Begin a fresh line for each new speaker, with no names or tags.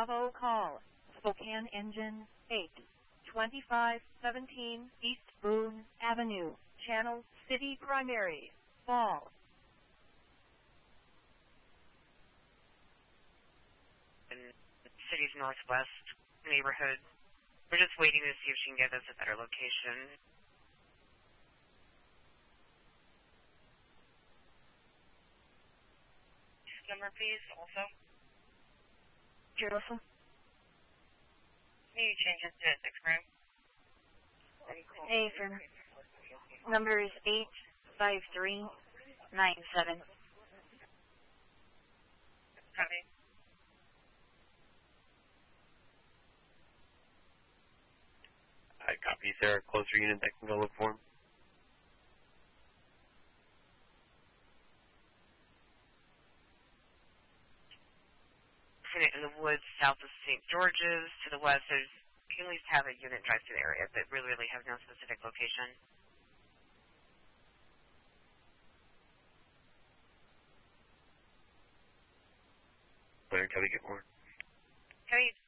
Bravo call. Spokane Engine 8. 2517 East Boone Avenue. Channel City Primary. Fall.
In the city's northwest neighborhood. We're just waiting to see if she can get us a better location. Number, please, also.
Jerusalem.
Can you change it to 6 gram?
A firm. Number is 85397.
Copy.
Copy. Is there a closer unit that can go look for him?
In the woods south of St. George's. To the west, you can at least have a unit drive to the area, but really have no specific location.
Where can we get more?
Cody,